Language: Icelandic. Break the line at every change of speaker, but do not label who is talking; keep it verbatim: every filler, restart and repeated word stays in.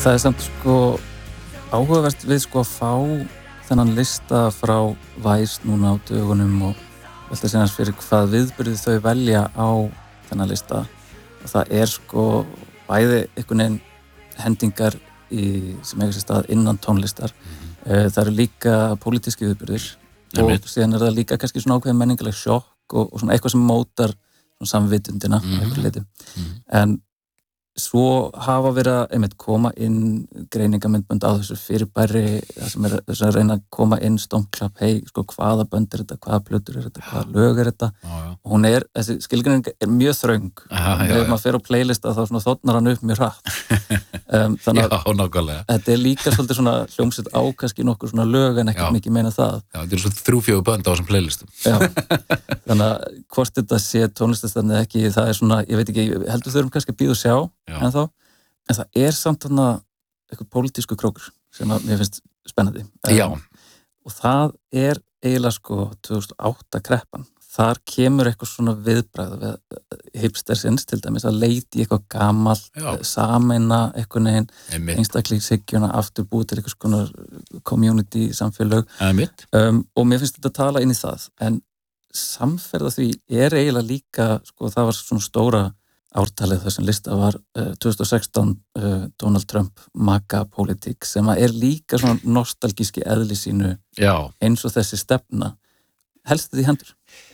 það er samt sko áhugavert við sko að fá þennan lista frá Vice núna á dögunum og velta sér hans fyrir hvað viðburði þau velja á þennan lista og það er sko bæði einhvern veginn hendingar í, sem eiga sér stað innan tónlistar mm-hmm. það eru líka pólitíski viðburðir og síðan er það líka kannski svona ákveðin menningaleg sjokk og, og svona eitthvað sem mótar svona samvitundina mm-hmm. einhverju leyti mm-hmm. en svo hafa verið að einmitt koma inn greiningamyndbönd á þessu fyrirbæri það sem er þess að reyna að koma inn stómklapp, hei, sko, hvaða bönd er þetta, hvaða plötur er þetta, hvaða lög er þetta já, já. Og hún er, þessi skilgreining er mjög þröng þegar maður fer á playlista þá svona þotnar hann upp mjög hratt um, þannig að
já, nákvæmlega. Þetta
er líka svolítið svona hljómsveit á kannski nokkur svona lög en ekkert mikið meina það
Já, þetta er svona þrjú fjögur bönd á þessum playlistum
Já, þannig að hvort þetta sé tónlistarstefni eða ekki, það er svona, ég veit ekki, heldur þurfum kannski að bíða og sjá Já. En þá, en það er samt þarna eitthvað pólitísku krókur sem að mér finnst spennandi.
Já.
Um, og það er eiginlega sko tvö þúsund og átta kreppan. Þar kemur eitthvað svona viðbragð við hipstersins til dæmis að leita í eitthvað gamalt, sameina eitthvað neginn, einstaklingshyggjuna aftur búið til eitthvað svona community samfélög. Um, og mér finnst þetta að tala inn í það. En samferða því er eiginlega líka, sko það var svona stóra ártalið þessum lista var uh, tvö þúsund og sextán uh, Donald Trump MAGA-pólitík sem er líka svona nostalgíski eðli sínu Já. Eins og þessi stefna helst þetta í hendur?